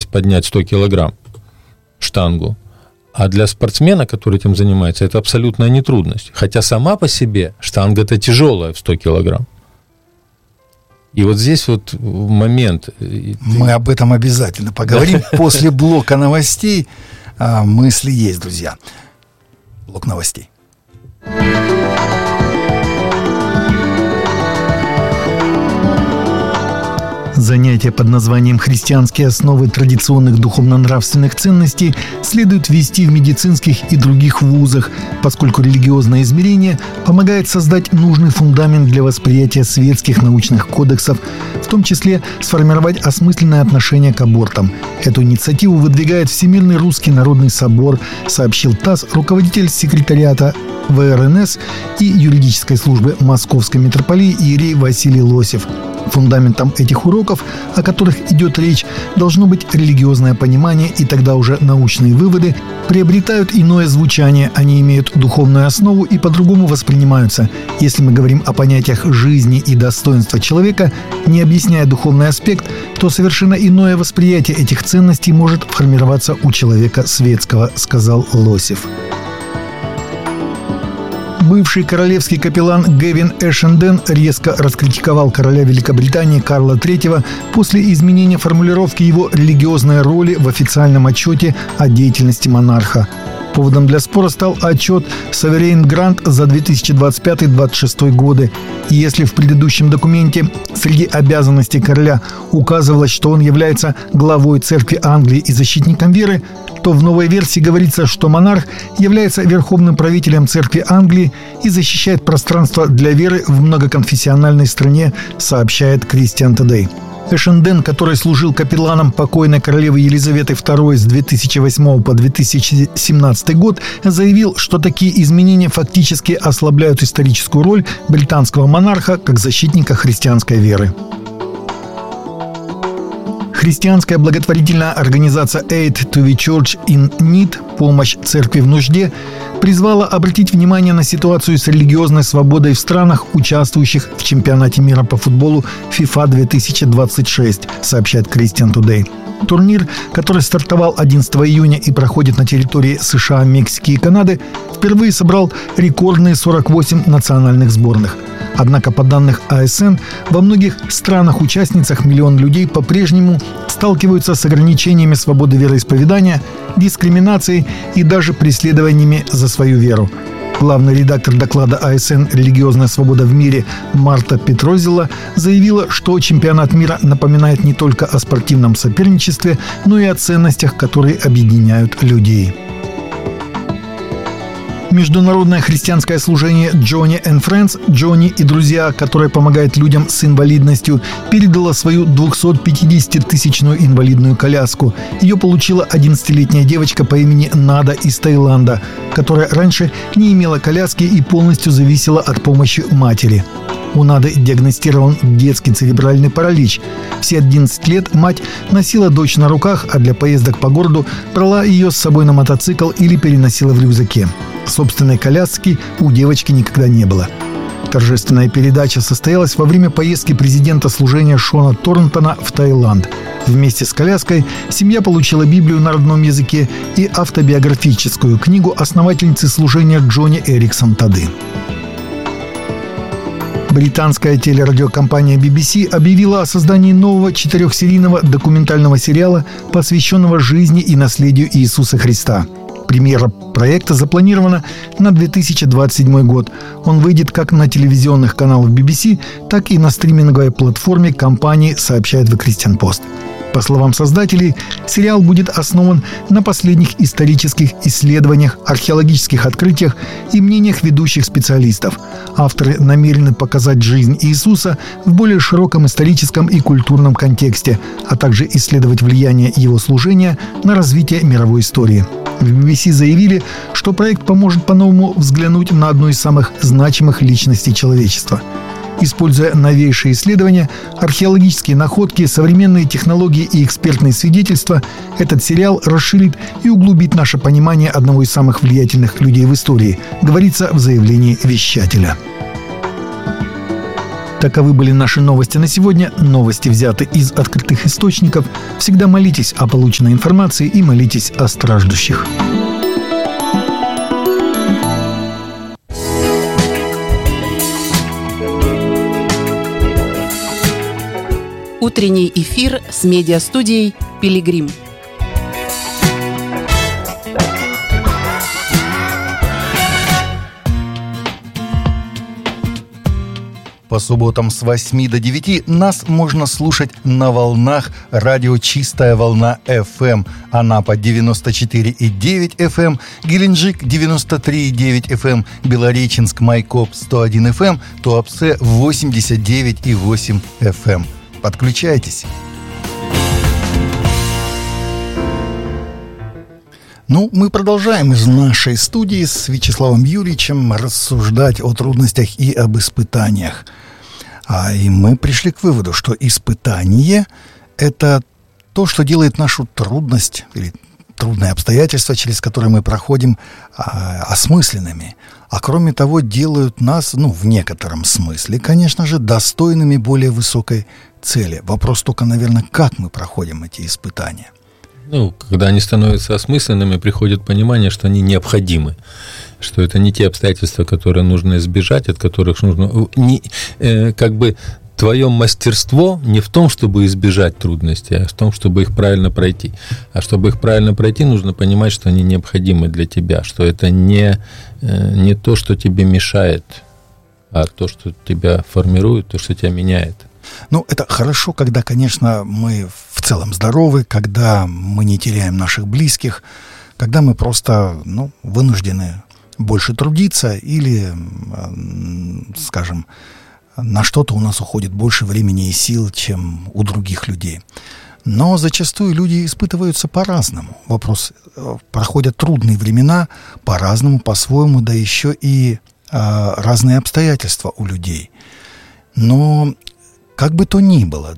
поднять 100 килограмм штангу. А для спортсмена, который этим занимается, это абсолютная нетрудность. Хотя сама по себе штанга-то тяжелая в 100 килограмм. И вот здесь вот момент... Мы об этом обязательно поговорим после блока новостей. Мысли есть, друзья. Блок новостей. Занятия под названием «Христианские основы традиционных духовно-нравственных ценностей» следует вести в медицинских и других вузах, поскольку религиозное измерение помогает создать нужный фундамент для восприятия светских научных кодексов, в том числе сформировать осмысленное отношение к абортам. Эту инициативу выдвигает Всемирный Русский Народный Собор, сообщил ТАСС руководитель секретариата ВРНС и юридической службы Московской митрополии иерей Василий Лосев. Фундаментом этих уроков, о которых идет речь, должно быть религиозное понимание, и тогда уже научные выводы приобретают иное звучание, они имеют духовную основу и по-другому воспринимаются. Если мы говорим о понятиях жизни и достоинства человека, не объясняя духовный аспект, то совершенно иное восприятие этих ценностей может формироваться у человека светского, сказал Лосев. Бывший королевский капеллан Гэвин Эшенден резко раскритиковал короля Великобритании Карла III после изменения формулировки его религиозной роли в официальном отчете о деятельности монарха. Поводом для спора стал отчет Sovereign Grant за 2025-2026 годы. И если в предыдущем документе среди обязанностей короля указывалось, что он является главой церкви Англии и защитником веры, то в новой версии говорится, что монарх является верховным правителем церкви Англии и защищает пространство для веры в многоконфессиональной стране, сообщает Christian Today. Эшенден, который служил капелланом покойной королевы Елизаветы II с 2008 по 2017 год, заявил, что такие изменения фактически ослабляют историческую роль британского монарха как защитника христианской веры. Христианская благотворительная организация Aid to the Church in Need «Помощь церкви в нужде» призвала обратить внимание на ситуацию с религиозной свободой в странах, участвующих в чемпионате мира по футболу FIFA 2026, сообщает Christian Today. Турнир, который стартовал 11 июня и проходит на территории США, Мексики и Канады, впервые собрал рекордные 48 национальных сборных. Однако, по данным АСН, во многих странах-участницах миллион людей по-прежнему сталкиваются с ограничениями свободы вероисповедания, дискриминацией и даже преследованиями за свою веру. Главный редактор доклада АСН «Религиозная свобода в мире» Марта Петрозилла заявила, что чемпионат мира напоминает не только о спортивном соперничестве, но и о ценностях, которые объединяют людей. Международное христианское служение Johnny and Friends «Джонни и друзья», которое помогает людям с инвалидностью, передало свою 250-тысячную инвалидную коляску. Ее получила 11-летняя девочка по имени Нада из Таиланда, которая раньше не имела коляски и полностью зависела от помощи матери. У Нады диагностирован детский церебральный паралич. Все 11 лет мать носила дочь на руках, а для поездок по городу брала ее с собой на мотоцикл или переносила в рюкзаке. Собственной коляски у девочки никогда не было. Торжественная передача состоялась во время поездки президента служения Шона Торнтона в Таиланд. Вместе с коляской семья получила Библию на родном языке и автобиографическую книгу основательницы служения Джонни Эриксон Тады. Британская телерадиокомпания BBC объявила о создании нового 4-серийного документального сериала, посвященного жизни и наследию Иисуса Христа. Премьера проекта запланирована на 2027 год. Он выйдет как на телевизионных каналах BBC, так и на стриминговой платформе компании, сообщает The Christian Post. По словам создателей, сериал будет основан на последних исторических исследованиях, археологических открытиях и мнениях ведущих специалистов. Авторы намерены показать жизнь Иисуса в более широком историческом и культурном контексте, а также исследовать влияние его служения на развитие мировой истории. В BBC заявили, что проект поможет по-новому взглянуть на одну из самых значимых личностей человечества. Используя новейшие исследования, археологические находки, современные технологии и экспертные свидетельства, этот сериал расширит и углубит наше понимание одного из самых влиятельных людей в истории, говорится в заявлении вещателя. Таковы были наши новости на сегодня. Новости взяты из открытых источников. Всегда молитесь о полученной информации и молитесь о страждущих. Утренний эфир с медиастудией «Пилигрим». По субботам с 8 до 9 нас можно слушать на волнах радио «Чистая волна FM». Анапа 94,9 FM, Геленджик 93,9 FM, Белореченск, Майкоп 101 FM, Туапсе 89,8 FM. Подключайтесь. Мы продолжаем из нашей студии с Вячеславом Юрьевичем рассуждать о трудностях и об испытаниях. И мы пришли к выводу, что испытание – это то, что делает нашу трудность или трудные обстоятельства, через которые мы проходим, осмысленными. А кроме того, делают нас, в некотором смысле, конечно же, достойными более высокой цели. Вопрос только, наверное, как мы проходим эти испытания. Когда они становятся осмысленными, приходит понимание, что они необходимы, что это не те обстоятельства, которые нужно избежать, от которых нужно... Твое мастерство не в том, чтобы избежать трудностей, а в том, чтобы их правильно пройти. А чтобы их правильно пройти, нужно понимать, что они необходимы для тебя, что это не то, что тебе мешает, а то, что тебя формирует, то, что тебя меняет. Это хорошо, когда, конечно, мы в целом здоровы, когда мы не теряем наших близких, когда мы просто, вынуждены больше трудиться или, скажем, на что-то у нас уходит больше времени и сил, чем у других людей. Но зачастую люди испытываются по-разному. Проходят трудные времена по-разному, по-своему, да еще и разные обстоятельства у людей. Но как бы то ни было,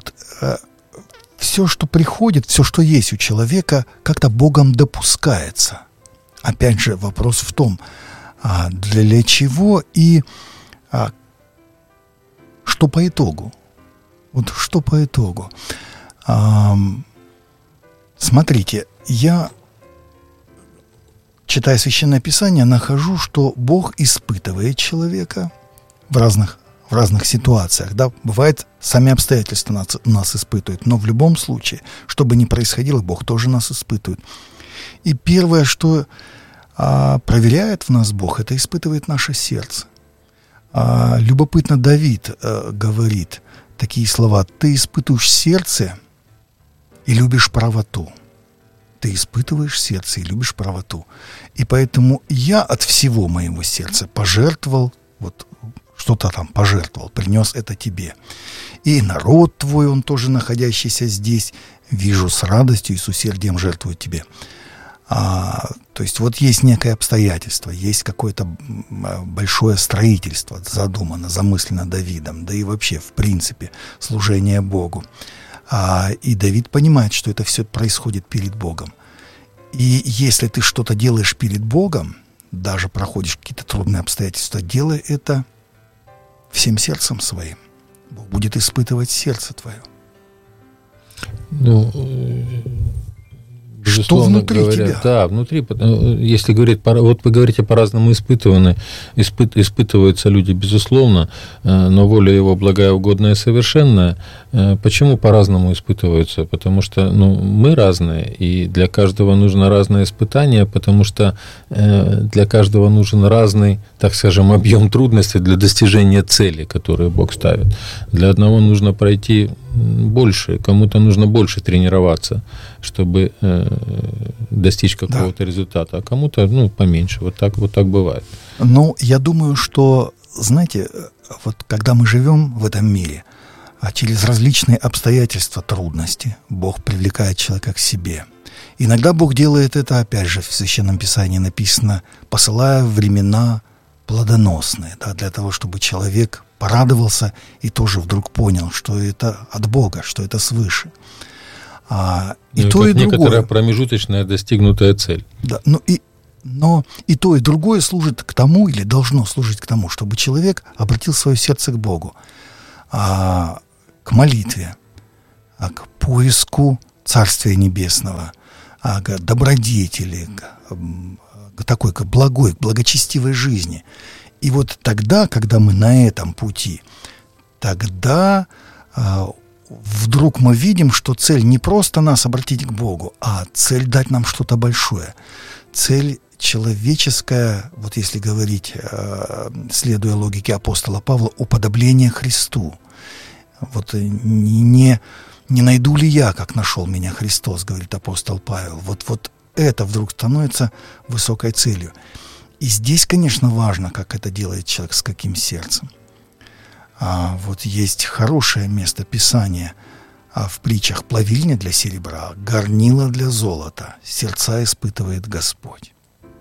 все, что приходит, все, что есть у человека, как-то Богом допускается. Опять же, вопрос в том, для чего и что по итогу. Что по итогу. Смотрите, я, читая Священное Писание, нахожу, что Бог испытывает человека в разных ситуациях. Бывает, сами обстоятельства нас испытывают, но в любом случае, что бы ни происходило, Бог тоже нас испытывает. И первое, что проверяет в нас Бог, это испытывает наше сердце. Любопытно, Давид говорит такие слова: «Ты испытываешь сердце и любишь правоту». Ты испытываешь сердце и любишь правоту. И поэтому я от всего моего сердца пожертвовал, что-то там пожертвовал, принес это тебе. И народ твой, он тоже находящийся здесь, вижу, с радостью и с усердием жертвую тебе. То есть есть некое обстоятельство, есть какое-то большое строительство задумано, замыслено Давидом, да и вообще, в принципе, служение Богу. И Давид понимает, что это все происходит перед Богом. И если ты что-то делаешь перед Богом, даже проходишь какие-то трудные обстоятельства, делай это всем сердцем своим. Бог будет испытывать сердце твое. Что внутри тебя? Да, внутри. Если говорить, вы говорите, по-разному испытываются люди, безусловно, но воля его благая, угодная и совершенная. Почему по-разному испытываются? Потому что мы разные, и для каждого нужно разное испытание, потому что для каждого нужен разный, так скажем, объем трудностей для достижения цели, которую Бог ставит. Для одного нужно пройти больше, кому-то нужно больше тренироваться, чтобы достичь какого-то результата, а кому-то поменьше. Вот так бывает. Я думаю, что, знаете, когда мы живем в этом мире, через различные обстоятельства, трудности, Бог привлекает человека к себе. Иногда Бог делает это, опять же, в Священном Писании написано, посылая времена плодоносные, для того, чтобы человек порадовался и тоже вдруг понял, что это от Бога, что это свыше. И то, и другое. Некоторая промежуточная достигнутая цель. Да, но и то, и другое служит к тому, или должно служить к тому, чтобы человек обратил свое сердце к Богу. к молитве, к поиску Царствия Небесного, к добродетели, к такой, к благой, к благочестивой жизни. И вот тогда, когда мы на этом пути, тогда вдруг мы видим, что цель не просто нас обратить к Богу, а цель дать нам что-то большое. Цель человеческая, вот если говорить, следуя логике апостола Павла, уподобление Христу. Вот не найду ли я, как нашел меня Христос, говорит апостол Павел. Вот это вдруг становится высокой целью. И здесь, конечно, важно, как это делает человек, с каким сердцем. Вот есть хорошее место Писания в притчах: плавильня для серебра, горнило для золота, сердца испытывает Господь.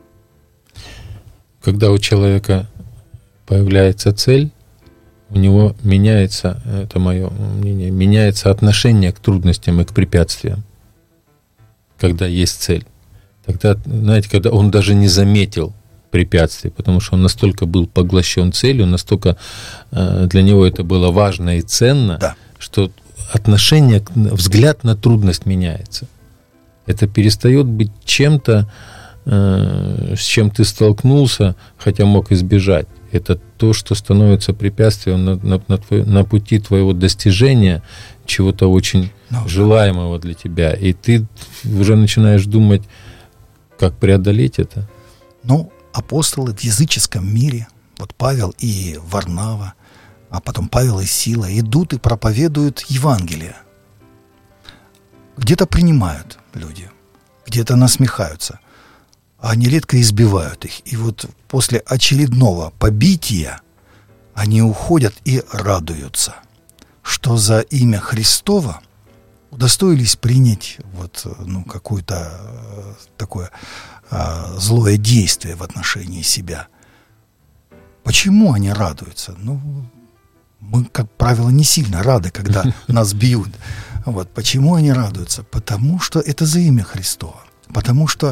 Когда у человека появляется цель, у него меняется, это мое мнение, меняется отношение к трудностям и к препятствиям. Когда есть цель. Тогда, знаете, когда он даже не заметил препятствий, потому что он настолько был поглощен целью, настолько для него это было важно и ценно, да, что отношение, взгляд на трудность меняется. Это перестает быть чем-то, с чем ты столкнулся, хотя мог избежать. Это то, что становится препятствием на пути твоего достижения чего-то очень желаемого для тебя. И ты уже начинаешь думать, как преодолеть это. Апостолы в языческом мире, вот Павел и Варнава, а потом Павел и Сила, идут и проповедуют Евангелие. Где-то принимают люди, где-то насмехаются, а нередко избивают их. И вот после очередного побития они уходят и радуются, что за имя Христово удостоились принять какое-то такое злое действие в отношении себя. Почему они радуются? Мы, как правило, не сильно рады, когда нас бьют. Почему они радуются? Потому что это за имя Христово. Потому что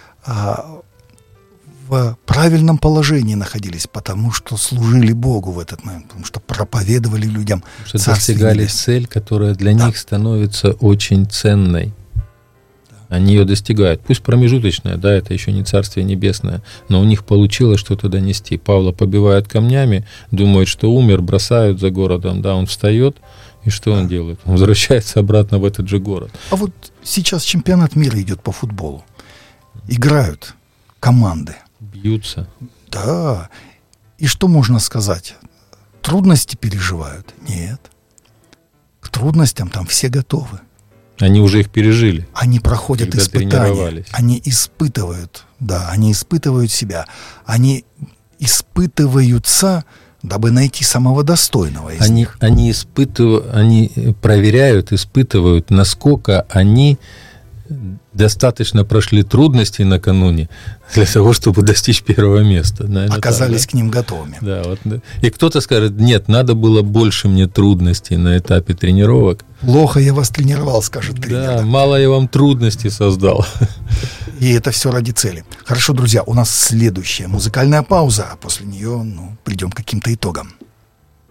в правильном положении находились, потому что служили Богу в этот момент, потому что проповедовали людям Царствие Небесное. Достигали цель, которая для них становится очень ценной. Они ее достигают. Пусть промежуточная, да, это еще не Царствие Небесное, но у них получилось что-то донести. Павла побивают камнями, думают, что умер, бросают за городом, да, он встает, и что он делает? Он возвращается обратно в этот же город. А вот сейчас чемпионат мира идет по футболу. Играют команды. Бьются. Да. И что можно сказать? Трудности переживают? Нет. К трудностям там все готовы. Они уже их пережили. Они проходят испытания. Они испытывают, они испытывают себя. Они испытываются, дабы найти самого достойного из них. Они проверяют, испытывают, насколько они достаточно прошли трудностей накануне для того, чтобы достичь первого места. Наверное, оказались к ним готовыми. Да, И кто-то скажет: нет, надо было больше мне трудностей на этапе тренировок. Плохо я вас тренировал, скажет тренер. Да, мало я вам трудностей создал. И это все ради цели. Хорошо, друзья, у нас следующая музыкальная пауза, а после нее придем к каким-то итогам.